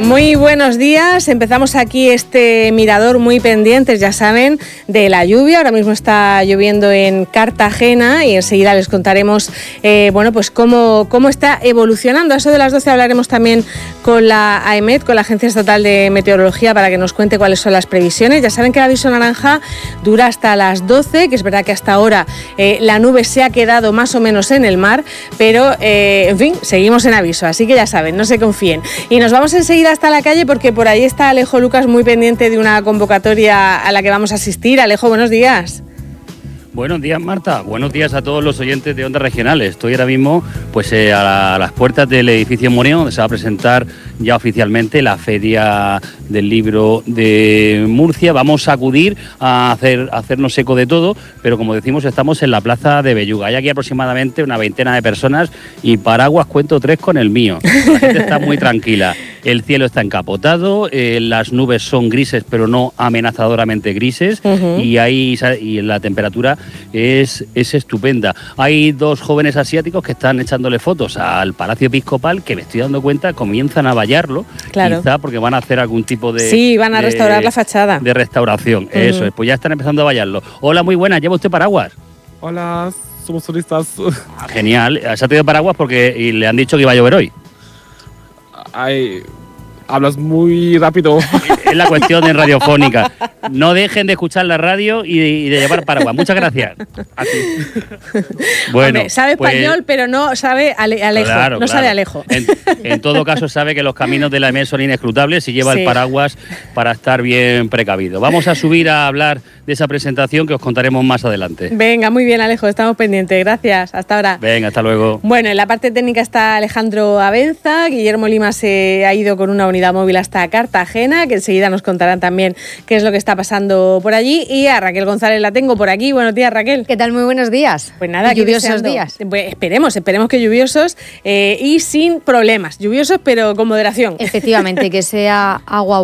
Muy buenos días, empezamos aquí este mirador muy pendientes, ya saben, de la lluvia. Ahora mismo está lloviendo en Cartagena y enseguida les contaremos pues cómo está evolucionando. A eso de las 12 hablaremos también con la AEMET, con la Agencia Estatal de Meteorología, para que nos cuente cuáles son las previsiones. Ya saben que el aviso naranja dura hasta las 12, que es verdad que hasta ahora la nube se ha quedado más o menos en el mar, pero en fin, seguimos en aviso, así que ya saben, no se confíen. Y nos vamos enseguida hasta la calle porque por ahí está Alejo Lucas muy pendiente de una convocatoria a la que vamos a asistir. Alejo, buenos días. Buenos días, Marta. Buenos días a todos los oyentes de Ondas Regionales. Estoy ahora mismo a las puertas del edificio Moreno, donde se va a presentar ya oficialmente la Feria del Libro de Murcia. Vamos a acudir a hacernos eco de todo, pero como decimos, estamos en la plaza de Belluga. Hay aquí aproximadamente una veintena de personas y paraguas cuento 3 con el mío. La gente está muy tranquila. El cielo está encapotado, las nubes son grises, pero no amenazadoramente grises, y la temperatura es estupenda. Hay 2 jóvenes asiáticos que están echándole fotos al Palacio Episcopal, que me estoy dando cuenta comienzan a vallarlo, claro, quizá porque van a hacer algún tipo de... Sí, van a restaurar la fachada. De restauración, eso es, pues ya están empezando a vallarlo. Hola, muy buenas, ¿lleva usted paraguas? Hola, somos turistas. Genial, ¿se ha traído paraguas porque le han dicho que iba a llover hoy? Ay, hablas muy rápido. Es la cuestión de radiofónica. No dejen de escuchar la radio y de llevar paraguas. Muchas gracias. Bueno, hombre, sabe español, pero no sabe Alejo. Claro. Sabe Alejo. En todo caso, sabe que los caminos de la EMET son inescrutables y lleva el paraguas para estar bien precavido. Vamos a subir a hablar de esa presentación que os contaremos más adelante. Venga, muy bien, Alejo, estamos pendientes. Gracias. Hasta ahora. Venga, hasta luego. Bueno, en la parte técnica está Alejandro Abenza. Guillermo Lima se ha ido con una unidad móvil hasta Cartagena, que enseguida nos contarán también qué es lo que está pasando por allí. Y a Raquel González la tengo por aquí. Buenos días, Raquel. ¿Qué tal? Muy buenos días. Pues nada, lluviosos días. Pues esperemos que lluviosos y sin problemas. Lluviosos, pero con moderación. Efectivamente, que sea agua